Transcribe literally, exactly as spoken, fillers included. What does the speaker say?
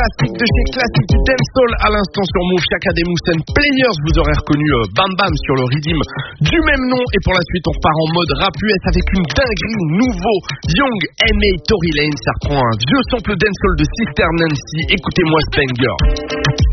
classique de chez classique du dancehall à l'instant sur Move. Chaka Demus and Players, vous aurez reconnu euh, Bam Bam sur le rhythm du même nom. Et pour la suite, on repart en mode rap U S avec une dinguerie, nouveau Young M A Tory Lanez. Ça reprend un vieux sample dancehall de Sister Nancy. Écoutez-moi ce banger.